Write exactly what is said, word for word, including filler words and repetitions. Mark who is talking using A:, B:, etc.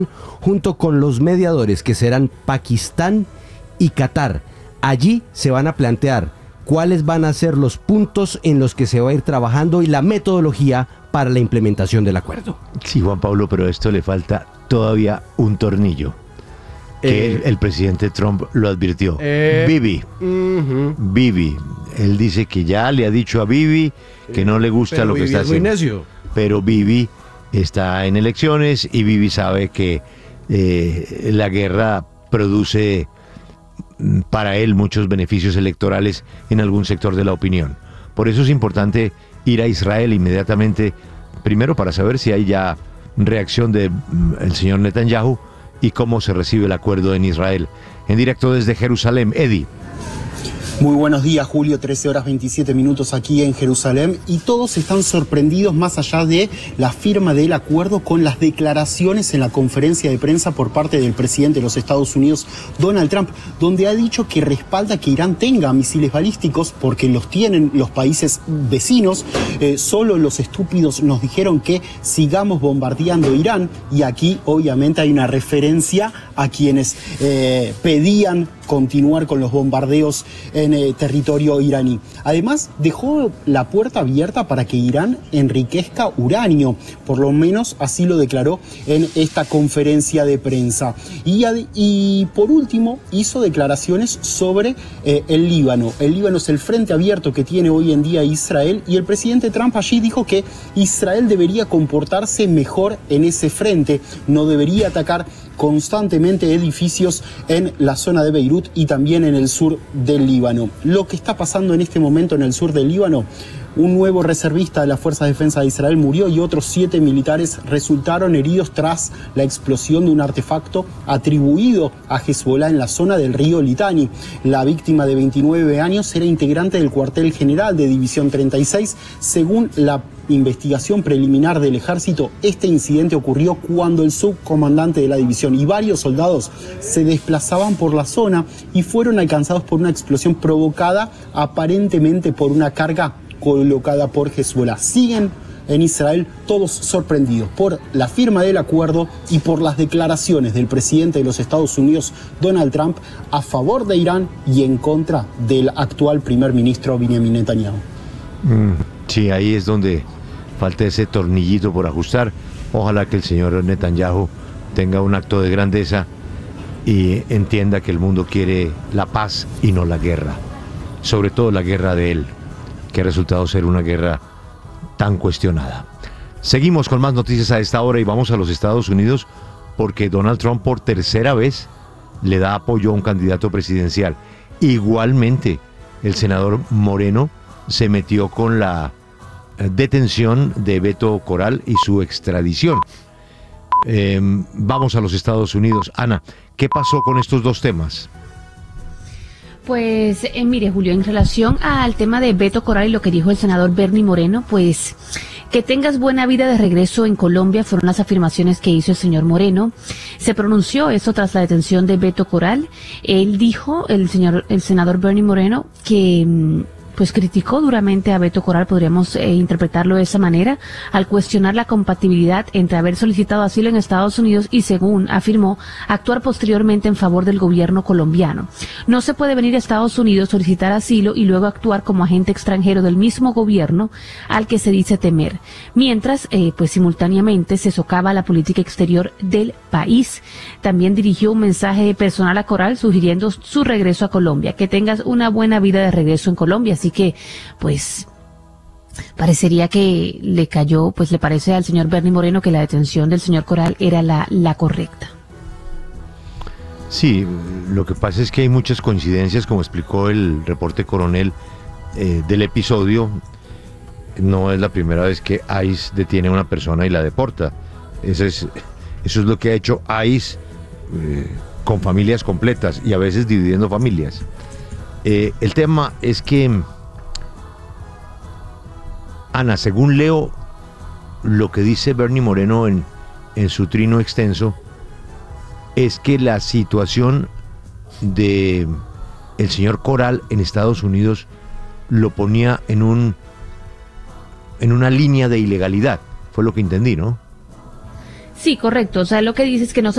A: junto con los mediadores que serán Pakistán y Qatar. Allí se van a plantear cuáles van a ser los puntos en los que se va a ir trabajando y la metodología para la implementación del acuerdo.
B: Sí, Juan Pablo, pero a esto le falta todavía un tornillo. Que eh, el, el presidente Trump lo advirtió. Eh, Bibi, uh-huh. Bibi, él dice que ya le ha dicho a Bibi que no le gusta pero lo que
A: Bibi
B: está
A: es
B: haciendo.
A: Muy necio.
B: Pero Bibi está en elecciones y Bibi sabe que eh, la guerra produce para él muchos beneficios electorales en algún sector de la opinión. Por eso es importante ir a Israel inmediatamente, primero para saber si hay ya reacción del señor Netanyahu y cómo se recibe el acuerdo en Israel. En directo desde Jerusalén, Eddie.
C: Muy buenos días, Julio, trece horas veintisiete minutos aquí en Jerusalén, y todos están sorprendidos más allá de la firma del acuerdo con las declaraciones en la conferencia de prensa por parte del presidente de los Estados Unidos, Donald Trump, donde ha dicho que respalda que Irán tenga misiles balísticos porque los tienen los países vecinos. Eh, solo los estúpidos nos dijeron que sigamos bombardeando Irán, y aquí obviamente hay una referencia a quienes eh, pedían continuar con los bombardeos en eh, territorio iraní. Además, dejó la puerta abierta para que Irán enriquezca uranio, por lo menos así lo declaró en esta conferencia de prensa. Y, y por último, hizo declaraciones sobre eh, el Líbano. El Líbano es el frente abierto que tiene hoy en día Israel, y el presidente Trump allí dijo que Israel debería comportarse mejor en ese frente, no debería atacar constantemente edificios en la zona de Beirut y también en el sur del Líbano. Lo que está pasando en este momento en el sur del Líbano: un nuevo reservista de las Fuerzas de Defensa de Israel murió y otros siete militares resultaron heridos tras la explosión de un artefacto atribuido a Hezbollah en la zona del río Litani. La víctima, de veintinueve años, era integrante del cuartel general de División treinta y seis. Según la investigación preliminar del ejército, este incidente ocurrió cuando el subcomandante de la división y varios soldados se desplazaban por la zona y fueron alcanzados por una explosión provocada aparentemente por una carga colocada por Hezbollah. Siguen en Israel todos sorprendidos por la firma del acuerdo y por las declaraciones del presidente de los Estados Unidos, Donald Trump, a favor de Irán y en contra del actual primer ministro Benjamin Netanyahu.
B: Mm, sí, ahí es donde falta ese tornillito por ajustar. Ojalá que el señor Netanyahu tenga un acto de grandeza y entienda que el mundo quiere la paz y no la guerra, sobre todo la guerra de él, que ha resultado ser una guerra tan cuestionada. Seguimos con más noticias a esta hora y vamos a los Estados Unidos, porque Donald Trump por tercera vez le da apoyo a un candidato presidencial. Igualmente, el senador Moreno se metió con la detención de Beto Corral y su extradición. Eh, vamos a los Estados Unidos. Ana, ¿qué pasó con estos dos temas?
D: Pues eh, mire, Julio, en relación al tema de Beto Corral y lo que dijo el senador Bernie Moreno, pues que tengas buena vida de regreso en Colombia, fueron las afirmaciones que hizo el señor Moreno. Se pronunció eso tras la detención de Beto Corral. Él dijo, el señor, el senador Bernie Moreno, que pues criticó duramente a Beto Corral, podríamos eh, interpretarlo de esa manera, al cuestionar la compatibilidad entre haber solicitado asilo en Estados Unidos y, según afirmó, actuar posteriormente en favor del gobierno colombiano. No se puede venir a Estados Unidos, solicitar asilo y luego actuar como agente extranjero del mismo gobierno al que se dice temer, mientras eh, pues simultáneamente se socava la política exterior del país. También dirigió un mensaje personal a Corral sugiriendo su regreso a Colombia, que tengas una buena vida de regreso en Colombia. Así que, pues, parecería que le cayó, pues le parece al señor Bernie Moreno que la detención del señor Corral era la, la correcta.
B: Sí, lo que pasa es que hay muchas coincidencias, como explicó el reporte coronel eh, del episodio. No es la primera vez que ICE detiene a una persona y la deporta. Eso es, eso es lo que ha hecho ICE eh, con familias completas y a veces dividiendo familias. Eh, el tema es que, Ana, según leo lo que dice Bernie Moreno en, en su trino extenso, es que la situación de el señor Corral en Estados Unidos lo ponía en un en una línea de ilegalidad, fue lo que entendí, ¿no?
D: Sí, correcto. O sea, lo que dice es que no se